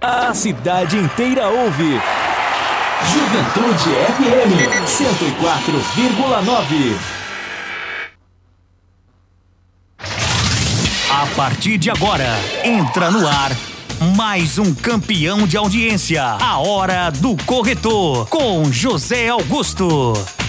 A cidade inteira ouve. Juventude FM 104,9. A partir de agora, entra no ar mais um campeão de audiência. A Hora do Corretor, com José Augusto.